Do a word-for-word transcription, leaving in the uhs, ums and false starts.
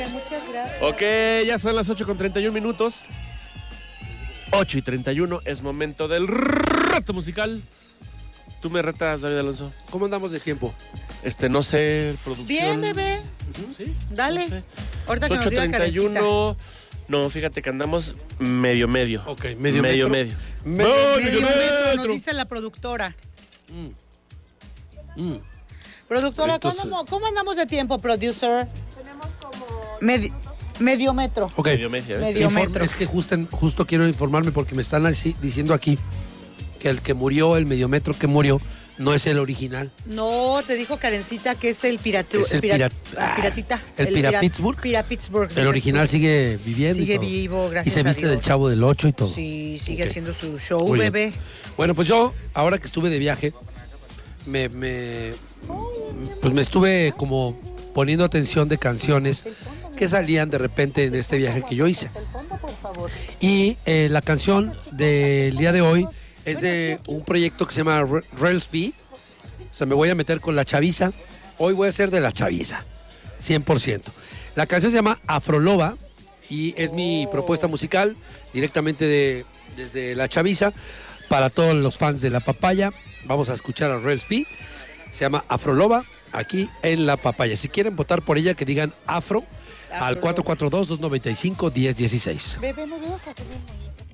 muchas gracias. Ok, ya son las ocho con treinta y un minutos. ocho y treinta y uno es momento del reto musical. ¿Tú me retas, David Alonso? ¿Cómo andamos de tiempo? Este, no sé, producción. Bien, bebé. Uh-huh. Sí. Dale. No sé. Ahorita que nos diga ocho treinta y uno. No, fíjate que andamos medio, medio. Ok, medio, medio, metro. medio. Medio, ¡Oh, Medio medio metro, nos metro! dice la productora. Mm. Mm. Productora, Entonces- ¿cómo, ¿cómo andamos de tiempo, producer? Tenemos como... Medi- medio metro. Ok. Medio, medio, ¿ves? Medio Inform- metro. Es que justo, justo quiero informarme porque me están así- diciendo aquí que el que murió, el medio metro que murió, no es el original. No, te dijo Karencita que es el piratu, Es el pira- pirat- ah, piratita. ¿El Pira pira- Pittsburgh? Pira Pittsburgh. El dices original tú. sigue viviendo. Sigue y todo. vivo, Y gracias se a viste Dios. del Chavo del Ocho y todo. Sí, sigue Ok. haciendo su show, Muy bien. bebé. Bueno, pues yo, ahora que estuve de viaje, me, me, pues me estuve como poniendo atención de canciones que salían de repente en este viaje que yo hice. Y eh, la canción del día de hoy es de un proyecto que se llama Re- Rails B. O sea, me voy a meter con la chaviza. Hoy voy a ser de la chaviza, cien por ciento. La canción se llama Afroloba y es mi propuesta musical directamente de, desde la chaviza para todos los fans de La Papaya. Vamos a escuchar a Rails B. Se llama Afroloba aquí en La Papaya. Si quieren votar por ella, que digan Afro al cuatro cuatro dos, dos nueve cinco, uno cero uno seis. Bebé, ¿me ves a hacer bien bonito?